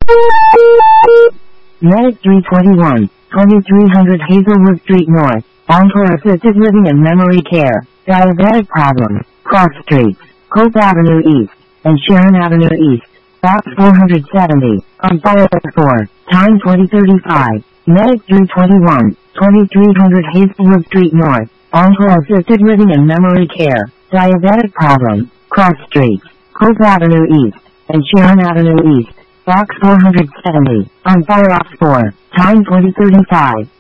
Medic 321, 2300 Hazelwood Street North, Encore Assisted Living and Memory Care, Diabetic Problems, Cross Streets, Cope Avenue East, and Sharon Avenue East, Box 470, on file 4, time 2035. Medic 321, 2300 Hazelwood Street North, Encore Assisted Living and Memory Care, Diabetic Problems, Cross Streets, Cope Avenue East, and Sharon Avenue East, Box 470, on file 4, time 2035.